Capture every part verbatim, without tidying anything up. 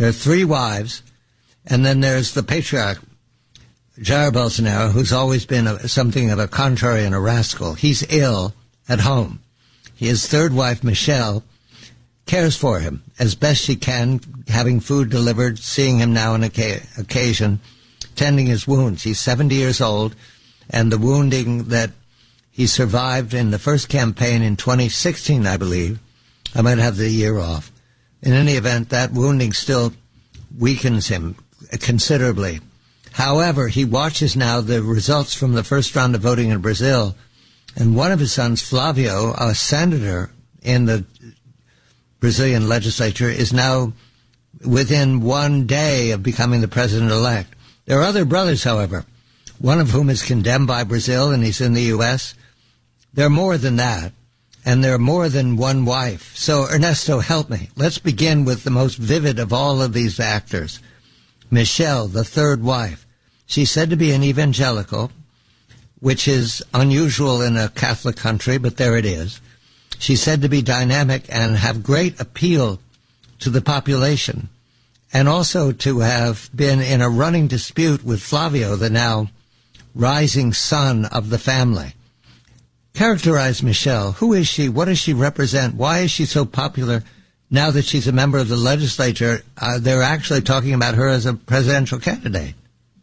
There are three wives, and then there's the patriarch, Jair Bolsonaro, who's always been a, something of a contrary and a rascal. He's ill at home. His third wife, Michelle, cares for him as best she can, having food delivered, seeing him now on occasion, tending his wounds. He's seventy years old, and the wounding that he survived in the first campaign in twenty sixteen, I believe, I might have the year off. In any event, that wounding still weakens him considerably. However, he watches now the results from the first round of voting in Brazil, and one of his sons, Flavio, a senator in the Brazilian legislature, is now within one day of becoming the president-elect. There are other brothers, however, one of whom is condemned by Brazil, and he's in the U S. There are more than that, and there are more than one wife. So, Ernesto, help me. Let's begin with the most vivid of all of these actors, Michelle, the third wife. She's said to be an evangelical, which is unusual in a Catholic country, but there it is. She's said to be dynamic and have great appeal to the population, and also to have been in a running dispute with Flavio, the now rising son of the family. Characterize Michelle. Who is she? What does she represent? Why is she so popular now that she's a member of the legislature? Uh, they're actually talking about her as a presidential candidate.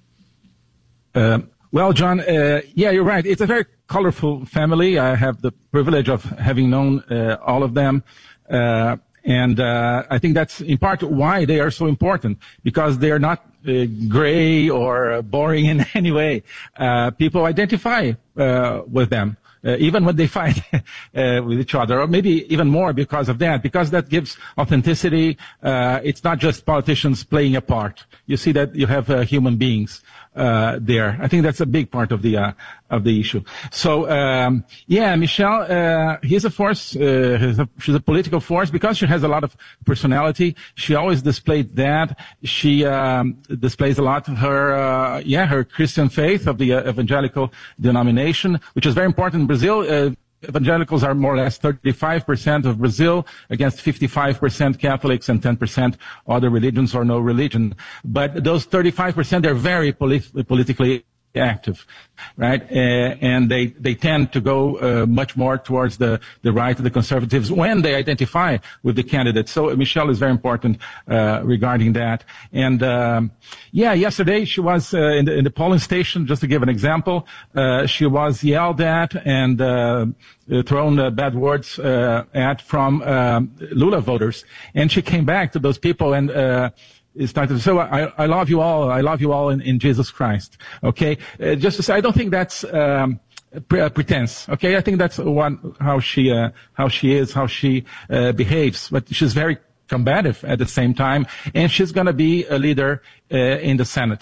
Uh, well, John, uh, yeah, you're right. It's a very colorful family. I have the privilege of having known uh, all of them. Uh, and uh, I think that's in part why they are so important, because they are not uh, gray or uh, boring in any way. Uh, people identify uh, with them. Uh, even when they fight uh, with each other, or maybe even more because of that, because that gives authenticity. Uh, it's not just politicians playing a part. You see that you have uh, human beings uh, there. I think that's a big part of the uh, of the issue. So, um, yeah, Michelle, uh, he's a force. Uh, she's, a, she's a political force because she has a lot of personality. She always displayed that. She um, displays a lot of her, uh, yeah, her Christian faith of the uh, evangelical denomination, which is very important in Brazil. Uh, Evangelicals are more or less thirty-five percent of Brazil against fifty-five percent Catholics and ten percent other religions or no religion. But those thirty-five percent are very polit- politically active, right? Uh, and they, they tend to go uh, much more towards the, the right of the conservatives when they identify with the candidate. So Michelle is very important uh, regarding that. And um, yeah, yesterday she was uh, in, the, in the polling station, just to give an example. Uh, she was yelled at and uh, thrown uh, bad words uh, at from um, Lula voters. And she came back to those people and uh, started to say, so I, I love you all. I love you all in, in Jesus Christ. Okay. Uh, just to say, I don't think that's, um, pre- uh, pretense. Okay. I think that's one, how she, uh, how she is, how she, uh, behaves, but she's very combative at the same time. And she's going to be a leader, uh, in the Senate,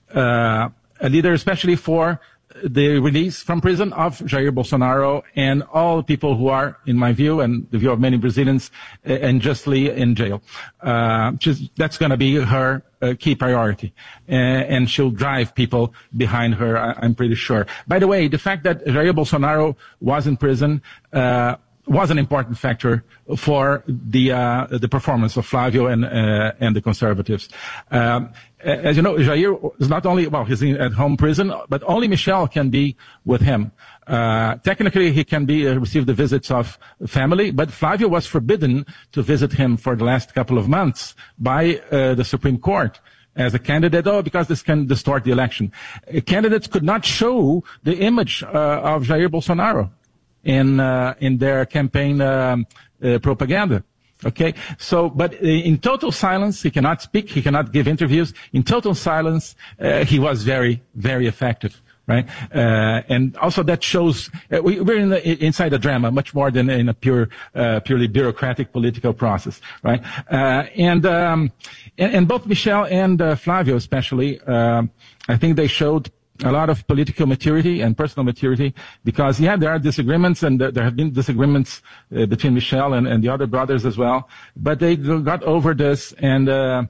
uh, a leader especially for the release from prison of Jair Bolsonaro and all people who are, in my view, and the view of many Brazilians, uh, unjustly in jail. Uh, just, that's going to be her uh, key priority. Uh, and she'll drive people behind her, I, I'm pretty sure. By the way, the fact that Jair Bolsonaro was in prison uh, was an important factor for the uh, the performance of Flavio and uh, and the conservatives. Um, as you know, Jair is not only, well, he's in, at home prison, but only Michelle can be with him. Uh, technically, he can be uh, receive the visits of family, but Flavio was forbidden to visit him for the last couple of months by uh, the Supreme Court as a candidate, oh, because this can distort the election. Uh, candidates could not show the image uh, of Jair Bolsonaro in uh, in their campaign um, uh, propaganda. Okay, so but in total silence, he cannot speak, he cannot give interviews. In total silence, uh, he was very, very effective, right? Uh, and also that shows uh, we, we're in the, inside a drama much more than in a pure, uh, purely bureaucratic political process, right? Uh, and, um, and and both Michelle and uh, Flavio, especially, uh, I think they showed a lot of political maturity and personal maturity, because, yeah, there are disagreements, and there have been disagreements uh, between Michelle and, and the other brothers as well, but they got over this, and uh,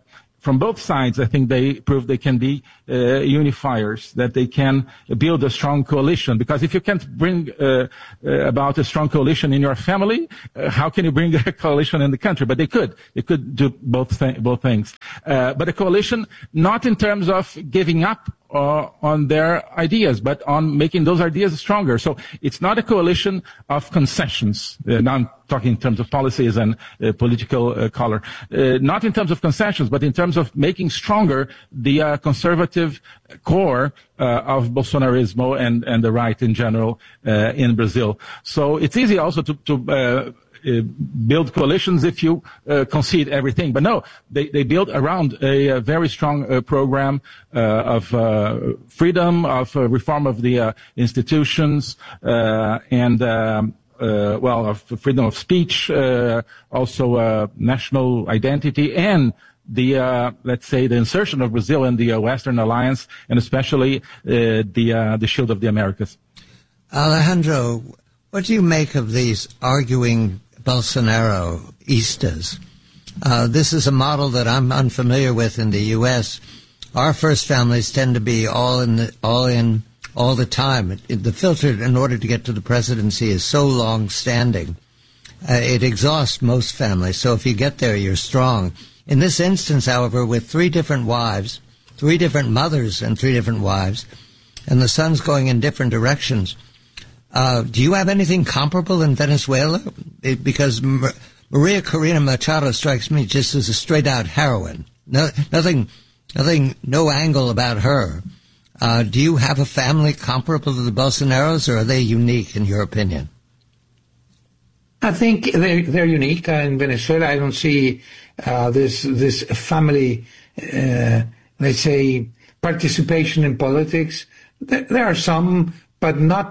from both sides, I think they prove they can be uh, unifiers, that they can build a strong coalition. Because if you can't bring uh, uh, about a strong coalition in your family, uh, how can you bring a coalition in the country? But they could. They could do both, th- both things. Uh, but a coalition, not in terms of giving up Uh, on their ideas, but on making those ideas stronger. So it's not a coalition of concessions. Uh, now I'm talking in terms of policies and uh, political uh, color. Uh, not in terms of concessions, but in terms of making stronger the uh, conservative core uh, of Bolsonarismo and, and the right in general uh, in Brazil. So it's easy also to, to uh, Uh, build coalitions if you uh, concede everything. But no, they, they build around a, a very strong uh, program uh, of uh, freedom, of uh, reform of the uh, institutions, uh, and, um, uh, well, of freedom of speech, uh, also uh, national identity, and the, uh, let's say, the insertion of Brazil in the uh, Western Alliance, and especially uh, the, uh, the Shield of the Americas. Alejandro, what do you make of these arguing Bolsonaro-istas? Uh, this is a model that I'm unfamiliar with in the U S. Our first families tend to be all in, the, all in, all the time. It, it, the filter in order to get to the presidency is so long-standing. Uh, it exhausts most families. So if you get there, you're strong. In this instance, however, with three different wives, three different mothers and three different wives, and the sons going in different directions, Uh, do you have anything comparable in Venezuela? It, because Mar- Maria Corina Machado strikes me just as a straight-out heroine. No, nothing, nothing, no angle about her. Uh, do you have a family comparable to the Bolsonaros, or are they unique in your opinion? I think they're, they're unique. Uh, in Venezuela, I don't see uh, this this family, uh, let's say, participation in politics. There, there are some, but not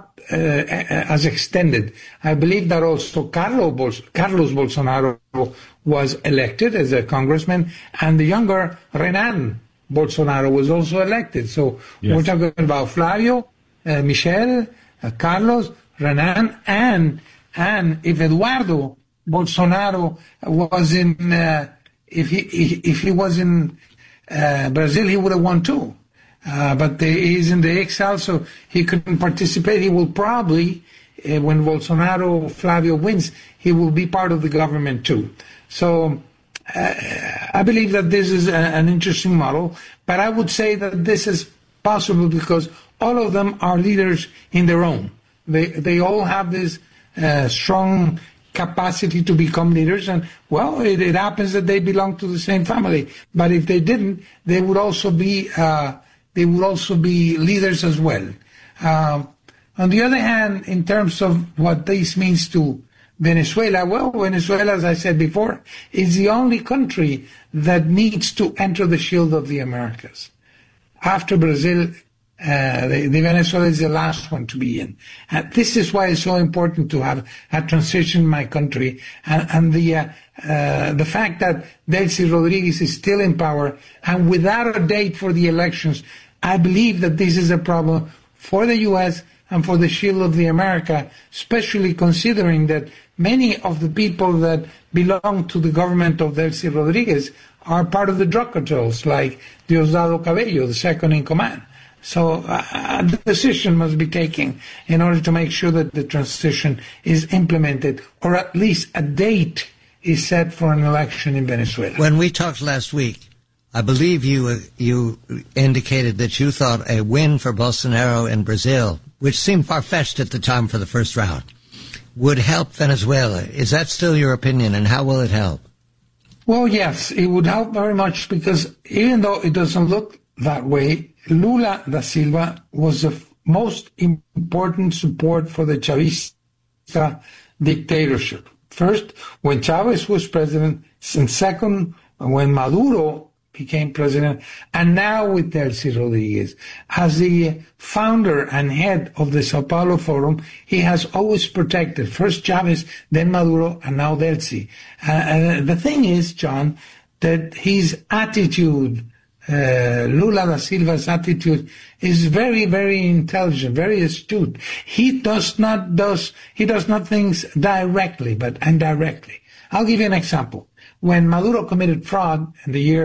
uh, as extended. I believe that also Carlos, Bol- Carlos Bolsonaro was elected as a congressman, and the younger Renan Bolsonaro was also elected. So yes. We're talking about Flavio, uh, Michel, uh, Carlos, Renan, and and if Eduardo Bolsonaro was in, uh, if he if he was in uh, Brazil, he would have won too. Uh, but the, he's in the exile, so he couldn't participate. He will probably, uh, when Bolsonaro, Flavio wins, he will be part of the government too. So uh, I believe that this is a, an interesting model, but I would say that this is possible because all of them are leaders in their own. They, they all have this uh, strong capacity to become leaders, and well, it, it happens that they belong to the same family. But if they didn't, they would also be uh, they would also be leaders as well. Uh, on the other hand, in terms of what this means to Venezuela, well, Venezuela, as I said before, is the only country that needs to enter the Shield of the Americas. After Brazil, uh, the, the Venezuela is the last one to be in. And this is why it's so important to have a transition in my country. And, and the, uh, uh, the fact that Delcy Rodriguez is still in power and without a date for the elections, I believe that this is a problem for the U S and for the Shield of the America, especially considering that many of the people that belong to the government of Delcy Rodriguez are part of the drug cartels, like Diosdado Cabello, the second in command. So uh, a decision must be taken in order to make sure that the transition is implemented, or at least a date is set for an election in Venezuela. When we talked last week, I believe you you indicated that you thought a win for Bolsonaro in Brazil, which seemed far-fetched at the time for the first round, would help Venezuela. Is that still your opinion, and how will it help? Well, yes, it would help very much because even though it doesn't look that way, Lula da Silva was the most important support for the Chavista dictatorship. First, when Chavez was president, and second, when Maduro became president, and now with Delcy Rodriguez. As the founder and head of the Sao Paulo Forum, he has always protected first Chavez, then Maduro, and now Delcy. Uh, and the thing is, John, that his attitude, uh, Lula da Silva's attitude, is very, very intelligent, very astute. He does not does he does not things directly, but indirectly. I'll give you an example. When Maduro committed fraud in the year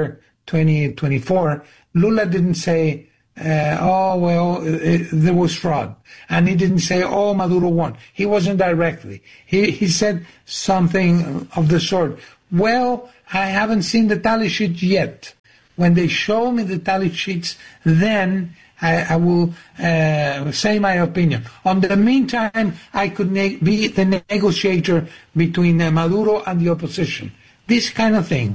twenty twenty-four, Lula didn't say, uh, oh, well, it, there was fraud. And he didn't say, oh, Maduro won. He wasn't directly. He, he said something of the sort, well, I haven't seen the tally sheet yet. When they show me the tally sheets, then I, I will uh, say my opinion. On the meantime, I could ne- be the negotiator between uh, Maduro and the opposition. This kind of thing.